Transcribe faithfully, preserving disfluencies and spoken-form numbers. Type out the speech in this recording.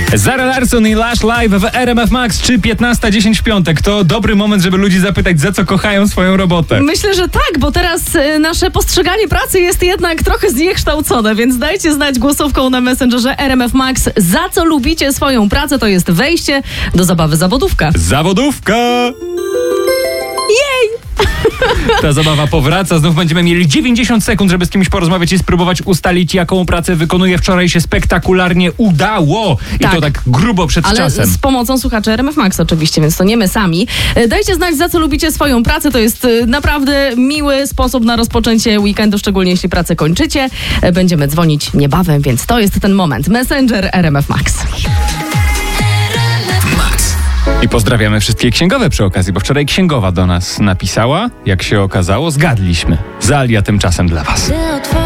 Zara Larsson i Lush Live w R M F Max, czy piętnasta dziesięć w piątek. To dobry moment, żeby ludzi zapytać, za co kochają swoją robotę. Myślę, że tak, bo teraz y, nasze postrzeganie pracy jest jednak trochę zniekształcone, więc dajcie znać głosówką na Messengerze R M F Max, za co lubicie swoją pracę. To jest wejście do zabawy zawodówka. Zawodówka! Jej! Ta zabawa powraca. Znów będziemy mieli dziewięćdziesiąt sekund, żeby z kimś porozmawiać i spróbować ustalić, jaką pracę wykonuje. Wczoraj się spektakularnie udało. I tak. to tak grubo przed Ale czasem. z pomocą słuchaczy R M F Max oczywiście, więc to nie my sami. Dajcie znać, za co lubicie swoją pracę. To jest naprawdę miły sposób na rozpoczęcie weekendu, szczególnie jeśli pracę kończycie. Będziemy dzwonić niebawem, więc to jest ten moment. Messenger R M F Max. I pozdrawiamy wszystkie księgowe przy okazji, bo wczoraj księgowa do nas napisała. Jak się okazało, zgadliśmy. Zalia tymczasem dla was.